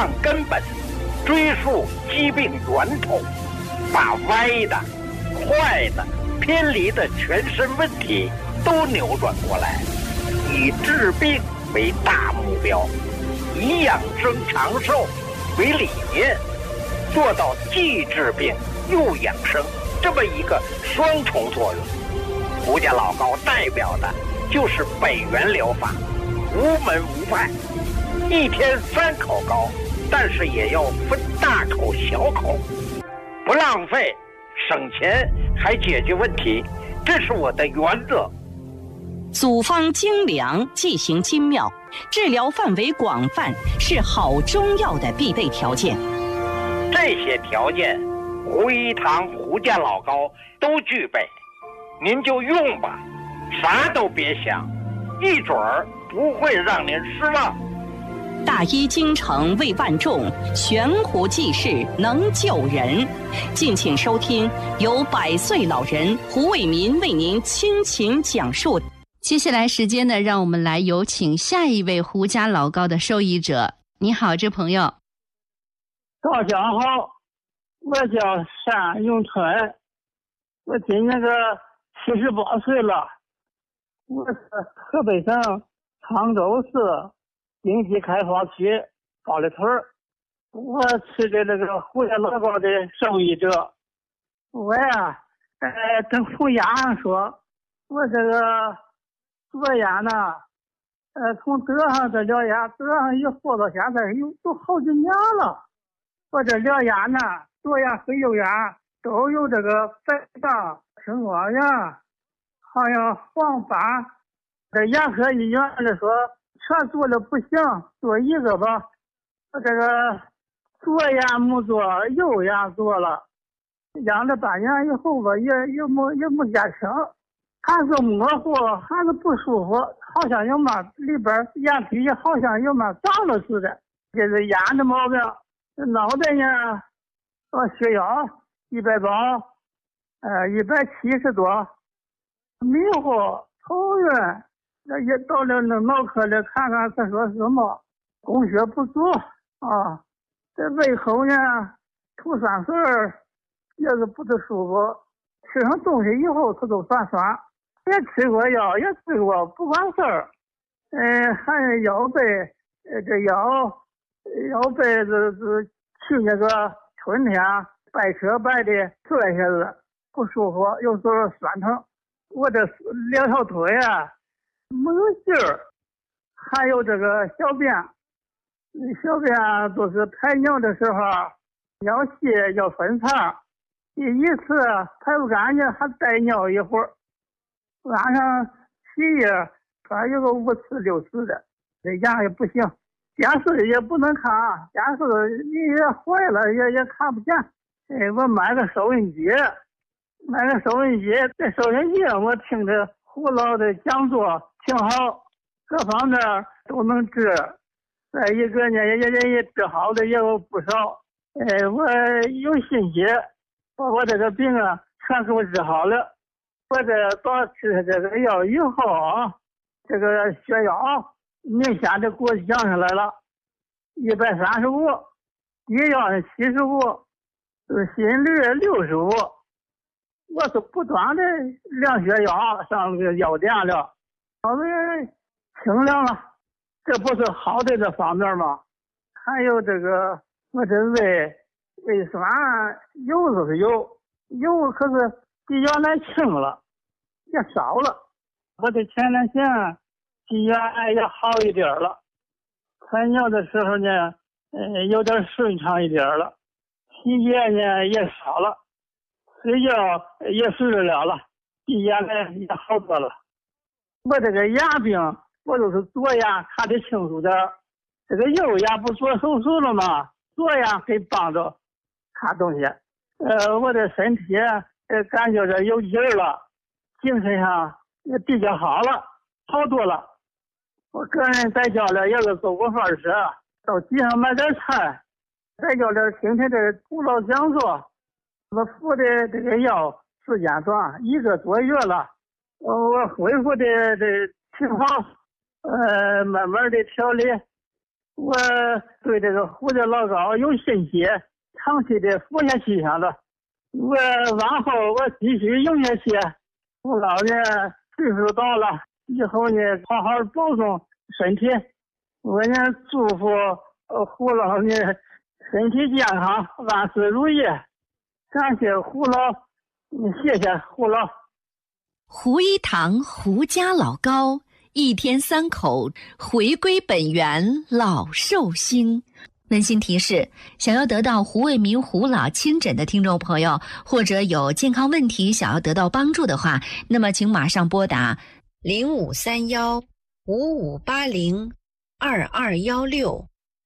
上根本，追溯疾病源头，把歪的、坏的、偏离的全身问题都扭转过来，以治病为大目标，以养生长寿为理念，做到既治病又养生这么一个双重作用。胡家老高代表的就是北元疗法，无门无派，一天3口高，但是也要分大口小口，不浪费，省钱还解决问题，这是我的原则。 组方精良，剂行精妙，治疗范围广泛，是好中药的必备条件。 这些条件，胡一堂、胡家老高都具备，您就用吧，啥都别想，一准儿不会让您失望。 大医精诚为万众，悬壶济世能救人。敬请收听由100岁老人胡伟民为您倾情讲述。 接下来时间呢，让我们来有请下一位胡家老高的受益者。你好，这朋友。 大家好，我叫单永春，我今年78岁了，我是河北省沧州市经济开发区高丽屯，我是这个胡家老高的受益者。我呀，跟胡家说，我这个左眼呢，从得上这疗眼，得上以后到现在都好几年了。我这疗眼呢，左眼和右眼都有这个白障、青光眼，还有黄斑。这眼科医院的说全做了不行，做一个吧。我这个左眼没做，右眼做了，养了半年以后吧，也没见成，还是模糊，还是不舒服，好像有嘛里边眼皮好像有嘛长了似的，这是眼的毛病。脑袋呢，血压180， 170多，迷糊头晕，也到了那脑科里看看，他说什么供血不足啊。这胃口呢，吐酸水也是不太舒服，吃上东西以后他都酸酸，也吃过药，也吃过不管事儿。还有腰背，这腰背是去那个春天掰车掰的摔下子不舒服，有时候酸疼。我这2条腿啊没有劲儿，还有这个小便都是排尿的时候尿稀要分肠，第一次排不干净还带尿一会儿，晚上起夜还有个5次6次的，这样也不行。电视也不能看，电视也坏了，也看不见。我买个收音机，这收音机我听着胡老的讲座挺好，各方面都能治。再一个呢，也治好的也有不少。我有信心把我这个病啊全给我治好了。我这到吃这个药以后啊，这个血压明显的给我降下来了，135，低压是75，心率65。我是不断的量血压，上个药店了，稍微清凉了，这不是好的这方面吗？还有这个我这胃酸有就是有，可是比原来轻了，也少了。我的前列腺比原来也好一点了，排尿的时候呢，有点顺畅一点了，体液呢也少了，睡觉也睡得了，比原来也好多了。我这个眼病，我都是左眼看得清楚点，这个右眼不做手术了吗？左眼可以帮着看东西。我的身体感觉着有劲儿了，精神上也比较好了，好多了。我个人在家里也是做过饭吃，到集上买点菜，在家里听听这胡老讲座。我服的这个药时间短，1个多月了，我恢复的这挺好，慢慢的调理。 我对这个胡椒老膏有信心，长期的服下去上了。我往后我继续用下去。父老呢岁数到了，以后呢好好保重身体。我呢祝福胡老呢身体健康，万事如意。感谢胡老，谢谢胡老。 胡一堂胡家老膏，一天3口，回归本源，老寿星。温馨提示：想要得到胡卫民胡老亲诊的听众朋友，或者有健康问题想要得到帮助的话，那么请马上拨打0531-5580-2216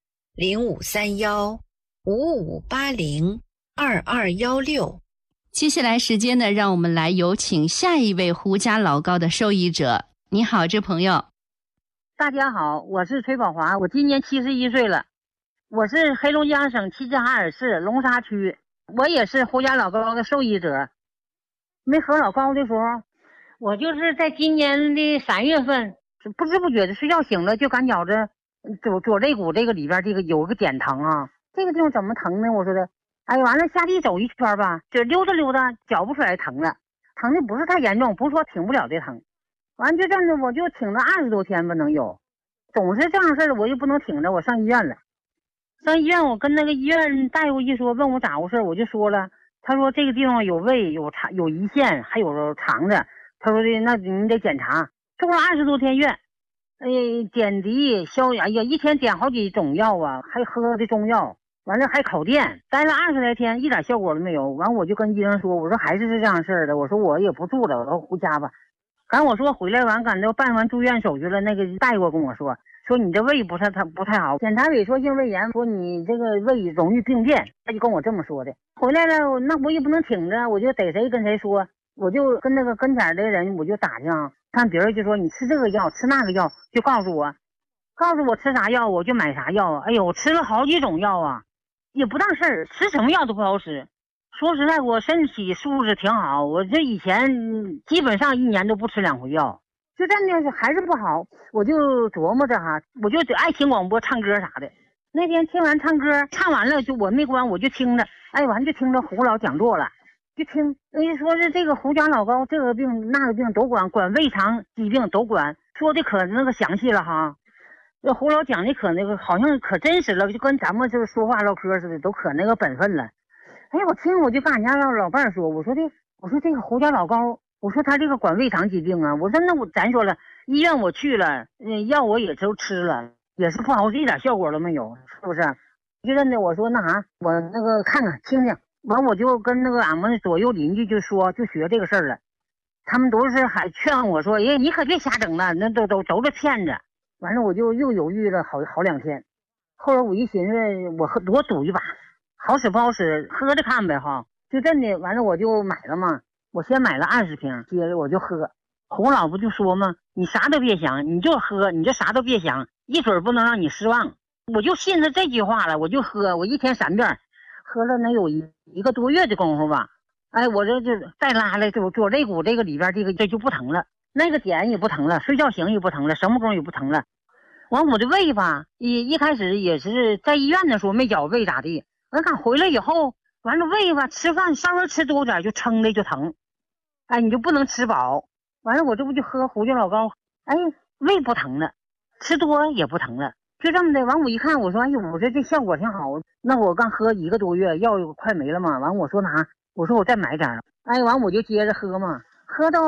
0531-5580-2216。 接下来时间呢，让我们来有请下一位胡家老膏的受益者。你好，这朋友。 大家好，我是崔宝华，我今年71岁了，我是黑龙江省齐齐哈尔市龙沙区，我也是胡家老膏的受益者。没喝老膏的时候，我就是在今年的3月份，不知不觉的睡觉醒了，就感觉着左肋骨这个里边这个有个点疼啊，这个地方怎么疼呢？我说的，哎，完了下地走一圈吧，就溜达溜达，脚不出来疼了，疼的不是太严重，不是说挺不了的疼。完就这样的，我就挺了20多天吧，能有，总是这样事儿，我就不能挺着，我上医院了。上医院，我跟那个医院大夫一说，问我咋回事，我就说了，他说这个地方有胃，有胰腺，还有肠子，他说的那你得检查，住了20多天院，点滴消炎，一天点好几种药啊，还喝的中药，完了还口垫，待了20来天，一点效果都没有。完我就跟医生说，我说还是这样事儿的，我说我也不住了，我说回家吧。赶我说回来完，赶到办完住院手续了，那个大夫跟我说你这胃不太好，检查萎缩性胃炎，说你这个胃容易病变，他就跟我这么说的。回来了，那我也不能挺着，我就逮谁跟谁说，我就跟那个跟前的人我就打听，看别人就说你吃这个药吃那个药，就告诉我吃啥药我就买啥药。哎呦，我吃了好几种药啊，也不当事儿，吃什么药都不好使。说实在，我身体素质挺好，我这以前基本上1年都不吃2回药，就这样还是不好，我就琢磨着哈，我就爱听广播唱歌啥的。那天听完唱歌，唱完了就我没关，我就听着，完就听着胡老讲座了，就听说是这个胡家老膏这个病那个病都管胃肠疾病都管，说的可那个详细了哈。这胡老讲的可那个好像可真实了，就跟咱们就是说话唠嗑似的，都可那个本分了。我听我就跟俺家老伴说，我说这个胡家老膏，我说他这个管胃肠疾病啊，我说那咱说了，医院我去了，药我也都吃了，也是不好，一点效果都没有，是不是？就真的我说那啥，我那个看看听听，完我就跟那个俺们左右邻居就学这个事儿了，他们都是还劝我说，你可别瞎整了，那都是骗子。完了我就又犹豫了好2天，后来我一寻思，我赌一把。好使不好使，喝着看呗哈，就真的完了我就买了嘛，我先买了20瓶，接着我就喝。胡老不就说嘛，你啥都别想，你就喝，你就啥都别想，一水不能让你失望。我就信着这句话了，我就喝，我一天3遍，喝了能有一个多月的功夫吧。我这就再拉来左肋骨这个里边这就不疼了，那个点也不疼了，睡觉醒也不疼了，什么功也不疼了。完我的胃吧，一开始也是在医院的时候没觉胃咋地。我看回来以后，完了胃吧，吃饭稍微吃多点就撑的就疼，你就不能吃饱。完了我这不就喝胡椒老膏，胃不疼了，吃多也不疼了，就这么的。完我一看，我说我说这效果挺好。那我刚喝1个多月，药快没了嘛。完我说我说我再买点，完我就接着喝嘛，喝到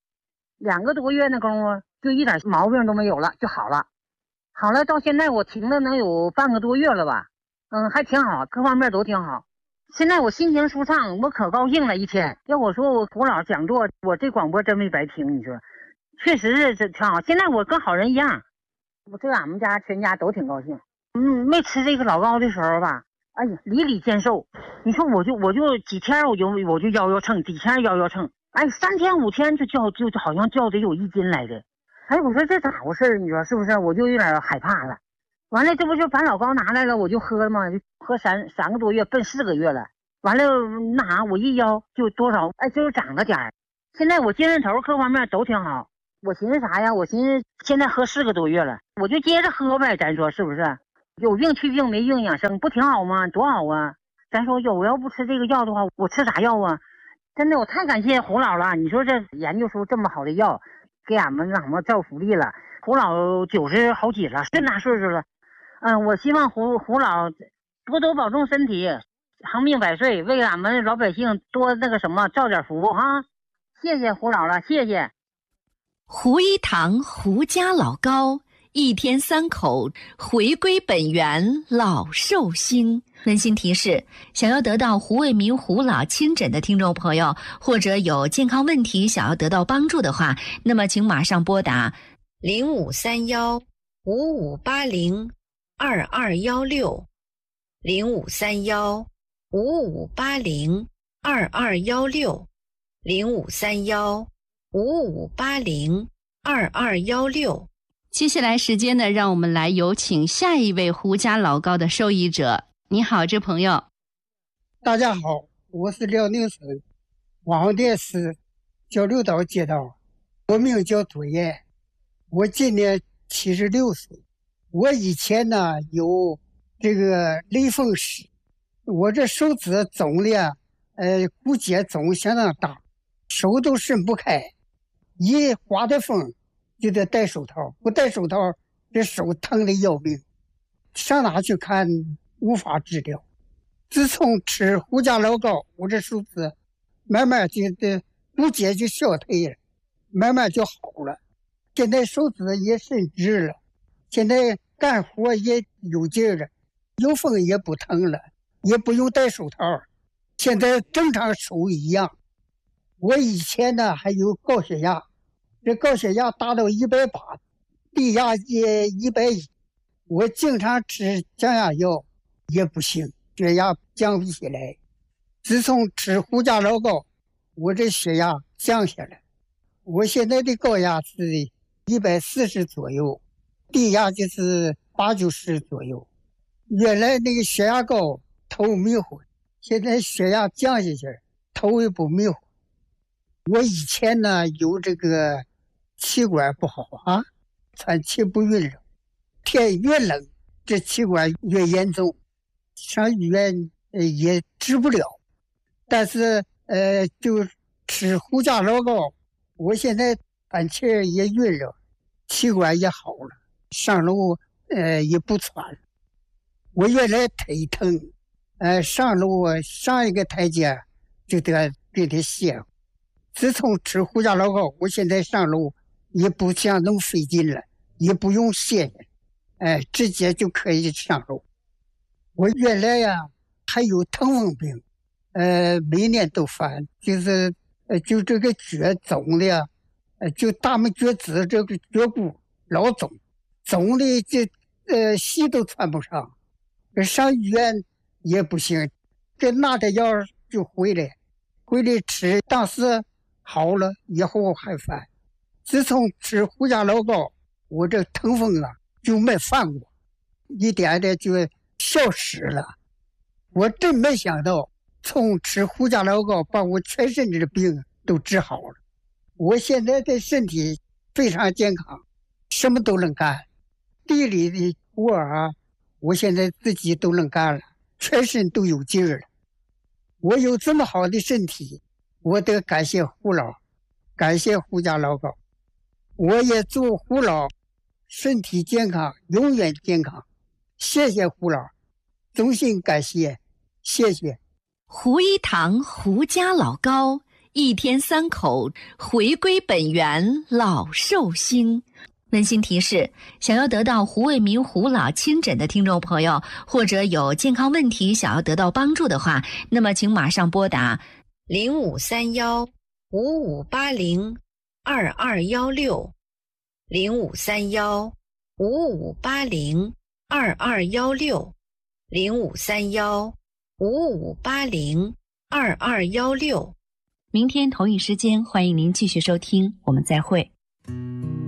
2个多月那功夫，就一点毛病都没有了，就好了。好了，到现在我停了能有半个多月了吧。还挺好，各方面都挺好。现在我心情舒畅，我可高兴了一天。要我说我胡老讲座，我这广播真没白听。你说，确实是这挺好。现在我跟好人一样，俺们家全家都挺高兴。没吃这个老膏的时候吧，里里见瘦。你说我就几天我就腰秤，几天腰秤，3天5天就好像掉得有1斤来的。我说这咋回事？你说是不是？我就有点害怕了。完了，这不就把老膏拿来了，我就喝了嘛，就喝3个多月，奔4个月了。完了我一腰就多少，就是长了点儿。现在我精神头各方面都挺好。我寻思啥呀？我寻思现在喝4个多月了，我就接着喝呗，咱说是不是？ 有病去病没病养生，不挺好吗？多好啊！咱说我要不吃这个药的话，我吃啥药啊？真的，我太感谢胡老了。你说这研究出这么好的药，给俺们让我们造福利了。胡老90好几了，这么大岁数了。我希望胡老多多保重身体，长命百岁，为俺们老百姓多那个什么造点福哈。谢谢胡老了，谢谢。 胡一堂胡家老高，一天3口，回归本源老寿星。温馨提示：想要得到胡卫民胡老亲诊的听众朋友，或者有健康问题想要得到帮助的话，那么请马上拨打053155802216 053155802216 053155802216。 接下来时间呢，让我们来有请下一位胡家老高的受益者。你好，这朋友。 大家好，我是辽宁省王店市交流道街道，我名叫杜岩，我今年76岁。我以前呢有这个类风湿，我这手指肿的骨节肿相当大，手都伸不开，一刮的风就得戴手套，不戴手套这手疼的要命，上哪去看无法治疗。自从吃胡家老膏，我这手指慢慢就骨节就消退了，慢慢就好了。现在手指也伸直了，现在干活也有劲了，有风也不疼了，也不用戴手套，现在正常手一样。我以前呢还有高血压，这高血压达到180，低压也110，我经常吃降压药也不行，血压降不起来。自从吃胡家老膏，我这血压降下来，我现在的高压是140左右，低压就是80-90左右。原来那个血压高头迷糊，现在血压降下去头也不迷糊。我以前呢有这个气管不好啊，喘气不匀了，天越冷这气管越严重，上医院也治不了。但是就吃胡家老膏，我现在喘气也匀了，气管也好了，上楼也不喘。我原来腿疼，上楼上一个台阶就得给它卸。自从吃胡家老膏，我现在上楼也不像那么费劲了，也不用卸，直接就可以上楼。我原来呀还有疼风病，每年都犯，就是就这个脚肿的，就大拇脚趾这个脚骨老肿，肿的这鞋都穿不上，上医院也不行，这拿点药就回来吃，当时好了以后还犯。自从吃胡家老膏，我这疼风啊就没犯过，一点点就消失了。我真没想到，从吃胡家老膏把我全身的病都治好了。我现在的身体非常健康，什么都能干，地里的活啊，我现在自己都能干了，全身都有劲儿了。我有这么好的身体，我得感谢胡老，感谢胡家老膏。我也祝胡老身体健康，永远健康。谢谢胡老，衷心感谢，谢谢。 胡一堂胡家老膏，一天3口，回归本源老寿星。温馨提示：想要得到胡卫民胡老亲诊的听众朋友，或者有健康问题想要得到帮助的话，那么请马上拨打053155802216 053155802216 053155802216。明天同一时间，欢迎您继续收听，我们再会。